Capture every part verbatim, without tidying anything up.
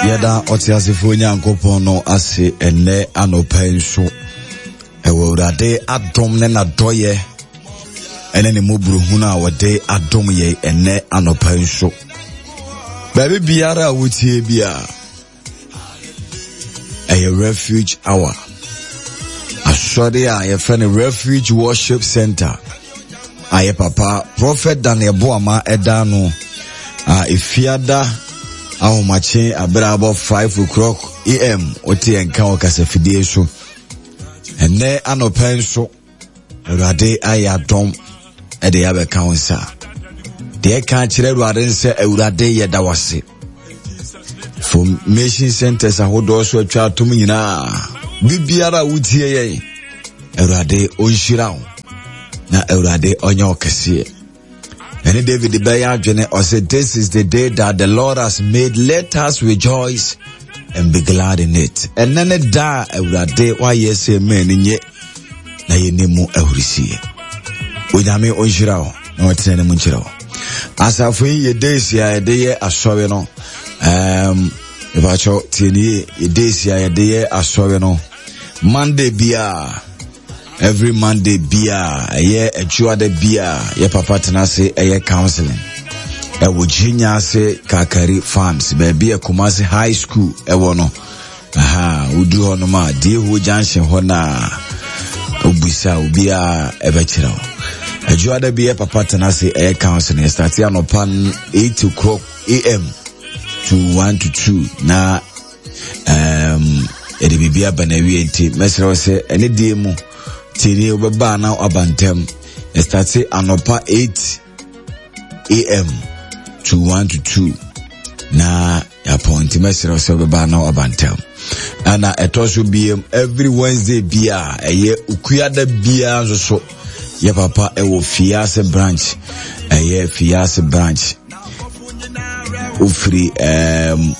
Yada otiasifo nyankopon no ase ene anopa nso ewo urade adom ne na doye ene ne mobruhunu a wode adom ye ene anopa nso baby biara wotie bia a refuge hour asori a ye friend Refuge Worship Center aye papa Prophet Daniel Boama edano a ifiada aho mache abra about five o'clock a m oti enka okase fidie so ene anopa nso urade ayadom e de yabe kaunsa de ka kire urade nse urade ye dawase formation centers ahodo so atwa atom nyina bibiara wutie ye urade onhira na urade onye okase. And David Bayajene or said, this is the day that the Lord has made. Let us rejoice and be glad in it. And then it da every day why you say men in ye na ye nemu ehurisi. Onyame onhirao na watene munchirao. Asafo ye days ya de ye asori no. Um ebacho tieni ye days ya de ye asori no. Monday bia every Monday bia ye ejua de bia ye papa tenase eye counseling e wojinya se Kakari Farms baby e Kumasi High School e wono aha udu hono ma die ho junction ho na obisa obia e be kira ejua de bia papa tenase eye counseling start ya no pan eight o'clock a m to one to two na um e de bibia banawi enti mesero se ene die mu tini obeba na abantem start anopa eight a m to one to two na appoint mesero se obeba na abantem ana etoso biem every Wednesday bia eye ukuada bia so so ye papa e wo Fiase branch eye Fiase branch ufri um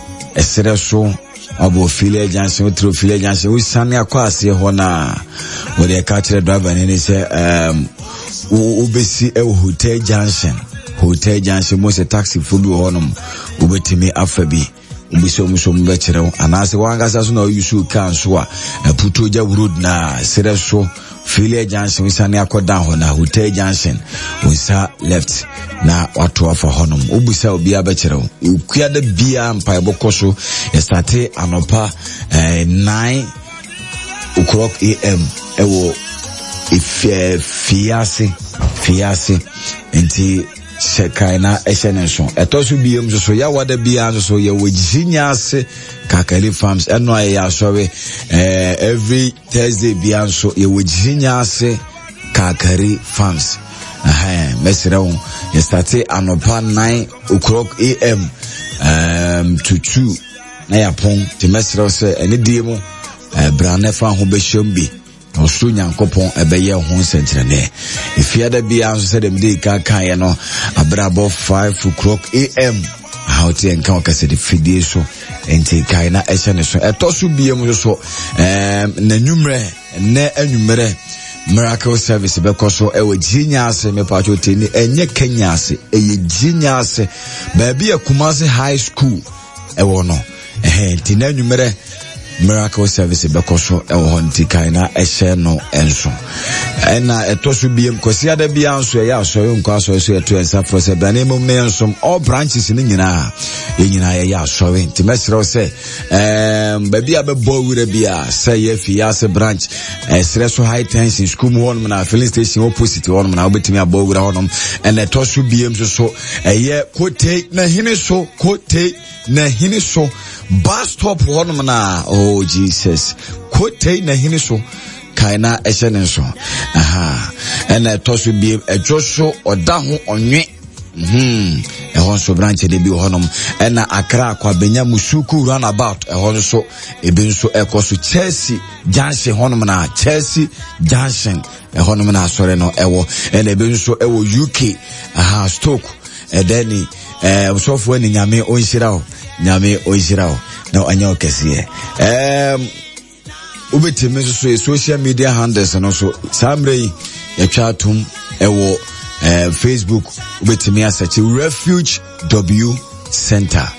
esreso abo file jansen otro file jansen we sane akwase ho na we dey catch the driver ni say um ubesi e hotel junction hotel junction mo se taxi food ho no ubetimi afabi ubiso muso mbe kire anase wangasa so na yusu kan so a putoja road na sereso file junction we sane akoda ho na hotel junction we sa left na watu afa honum ubisa obi abekire ukua da bia mpa ebokoso start anopa eh, nine o'clock a m ewo if uh, Fiase Fiase enti sekaina esenenso etosu biem so ya wada bia so ye wojinya se Kakari Farms eno ya sorry eh, every Thursday bia so ye wojinya se Kakari Farms aha mesero ye start anopa nine o'clock a m um to two na yapon te mesero se ene die mu brane fa ho behwambi osu nyankopon ebeye ho sentrene ifiada bia so se dem dey ka kan ye no abrabo five o'clock a m how to encounter kase de fidie so enti kai na ehye ne so etosu biem so em na nwumre na anwumre Miracle Service bekoso ewe jinyase me pacho teni enye kenyase eye jinyase baby e Kumasi High School ewo no eh tina nwumere Miracle Service bekoso ewo honti kaina ehye no enso ena etosu biem kosia da bia nso ya so yo nkwa so so eto ensa frose bane mum ne ensom all branches ni nyina ye nyina ye ya so we ntimesero se em baby abebo wure bia say ye Fiase branch esreso high tension school mu won na filling station opposite won na obetimi abo wure honom ena etosu biem so so eye kote na hine so kote na hine so bus stop honom na oh Jesus kote na hine so kaina esenenso aha ena tosu bi ejoso oda ho onwe mhm ehon so branch de bi honom ena Accra Akwa Benya Musuku runabout ehon so ebi nso ekoso Chelsea Junction honom na Chelsea Junction ehon na asore no ewo ena ebi nso ewo U K aha Stoke edeni eh usofo ni nyame onhirao nyame onhirao na anya okese em ubetime so social media handles no so samre ya chatum ewo eh, Facebook ubetime asearch Refuge W Center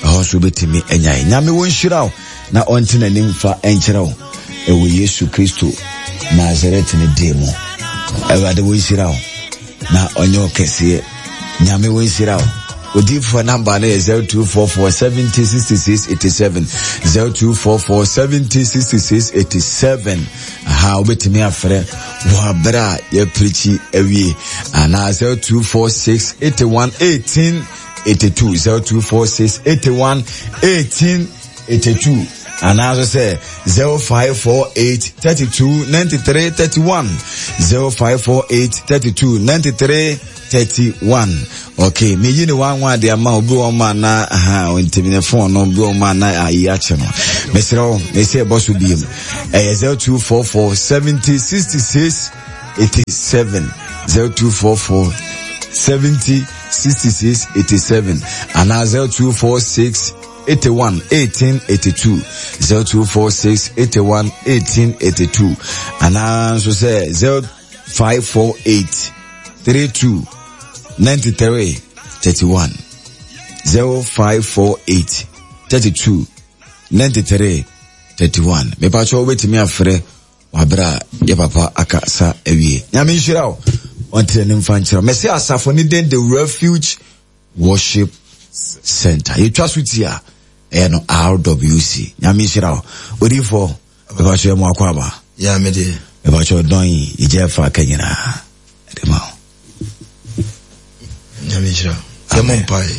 ɛho betimi enyae nyame won hyiraw na onte nanim fa enkyerɛw ewo Yesu Kristo Nazareth ne demo Ewade won hyiraw na onyo kese nyame won hyiraw odi for number na zero two four four seven zero six six eight seven zero two four four seven zero six six eight seven aha obetimi afre wo abra ye preachi awie ana zero two four six eight one one eight eight two zero two four six eight one one eight eight two and as I say zero five four eight three two nine three three one zero five four eight three two nine three three one. Okay, me you know one one the amount of man na aha on the phone no bro man na ayi ache no. Mesro, me say boss will be eh zero two four four seven zero six six eight seven zero two four four seven zero six six eight seven and zero two four six eight one eight eight two zero two four six eight one eight eight two and also say zero five four eight three two nine three three one zero five four eight three two nine three three one. Me pa cho wait me afre wabra ye papa aka sa ewie nyame nhira on trenim fanchira me say asafo ni den the Refuge Worship Center you trust with here e no R W C nyame nhira odi for me pa cho mo akwaba ya me de me pa cho don yi je fa kanyina de ma Nyamisha, Yamon Pai.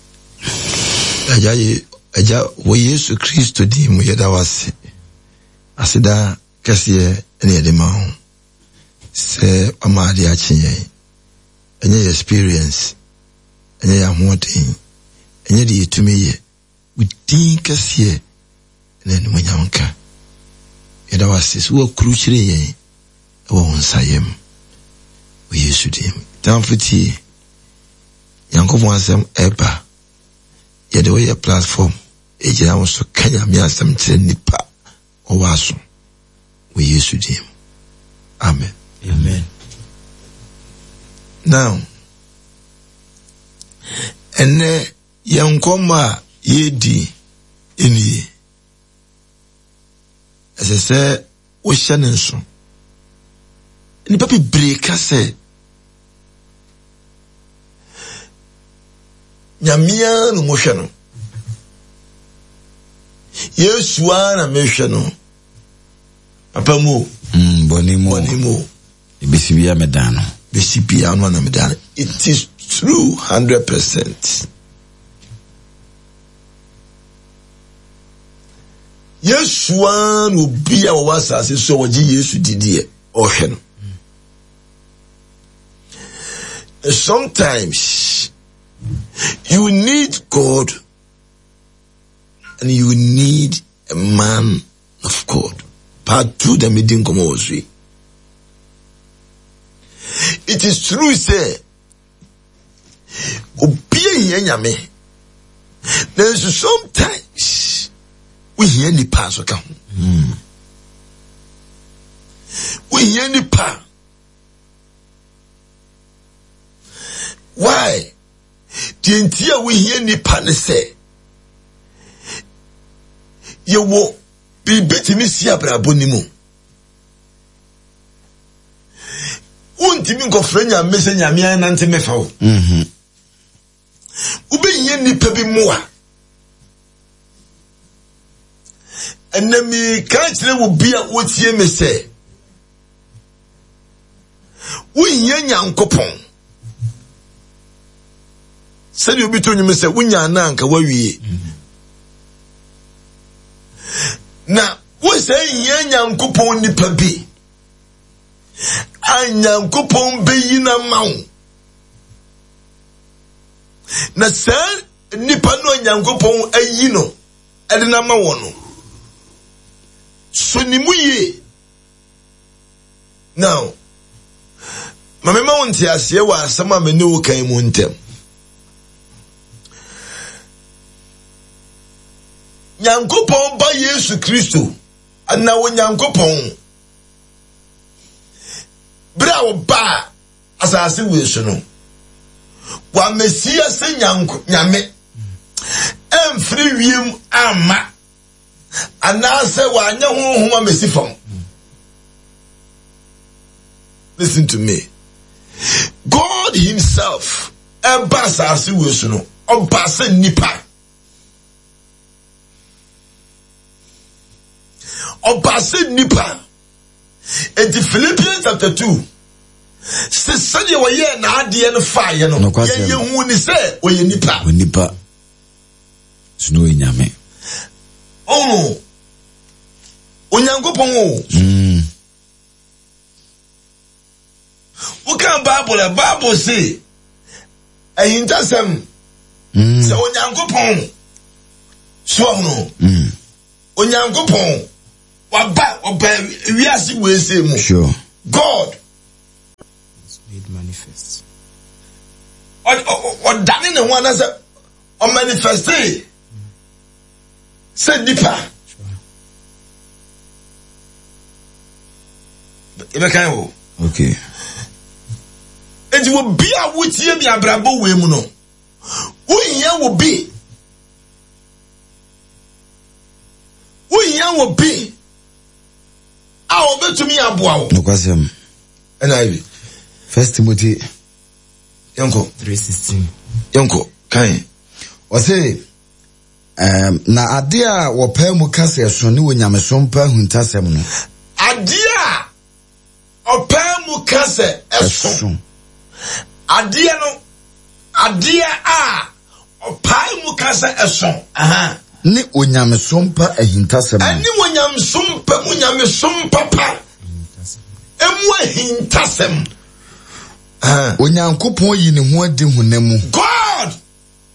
Ajayi, Aja, we Yesu Kristo di mu yeda wasi. Asida kasiye ene yede mahu. Se amadi achinye. Enye experience. Enye ya mwoti. Enye di itumiye. Within kasiye ene ni mwenye wanka. Yeda wasi. Suwa kruchire ye. Ewa unsayem. We Yesu di mu. Tamfuti. Yankopɔn asɛm ɛba yɛde wɔyɛ platform ɛgyina wo so ka Nyame asɛm kyerɛ nipa ɔwɔ aso wɔ Yesu dim. Amen. Amen. Now ɛnɛ yɛnkɔm a yɛdi ɛnie ɛsɛ sɛ wohyɛ ne nso nipa bebree ka sɛ Nyamia no mohwe no Yesu ana mehwe no papa mu mm boni mu boni mu bisibia medano bisibia no na medano it is true one hundred percent Yesu ana obi a wasa ase so wogi Yesu didie ohwe no sometimes you need God and you need a man of God. Part two, the meeting come over. It is true, say, Obiye nyame. There's sometimes we hear the pass account. We hear the pass. Why? The entire we hear ni pane say ye wo bibi timi si abrabo ni mu untimi go frenya mese nyame anante mefa wo mhm ube yen ni pe bi mu a enemi ka kire wo bia wo tie me say wo yen nyankopon Said you be to me say wunya na anka wawie. Na wo say yen Nyankopon nipa bi. An Nyankopon be yi na mawo. Na say nipa no Nyankopon ayi no e de na mawo no. So ni mu ye. Now mama ma wonte ase wa asama me ne wo kan mu ntem. Nyankopon ba Yesu Kristo ana wo Nyankopon bra wo ba asase we so no wa mesia se nyanko nyame e am free wiem ama anase wanya honhom amesi fam. Listen to me. God himself ebasasi wesu no obasa nipa obasa nipa. In Philippians chapter two, se sadi wa ye na ade no fa ye no ye ye hu ni se o ye nipa o nipa suno enyame oh onyankopon o mm o kan bible bible say ayintasem mm se onyankopon so no mm onyankopon waba waba wiase we say mu sure God made manifest. Or or dani ne one as a or manifeste. Say nipa. Sure. Okay. It will be a wutie mi abrabo we mu no. Unya will be. Unya will be. A obetumi aboa wo. No kwasem. And I First Timothy Yonko three sixteen. Yonko kai o say um na ade a wo pa mu kase so ne wonyamesom pa huntasem no ade a opa mu kase eso ade no ade a opa mu kase eso aha ne onyamesom pa ahintasem ani wonyamesom pa wonyamesom papa emu ahintasem onyankopon yi ne ho adi hunamu God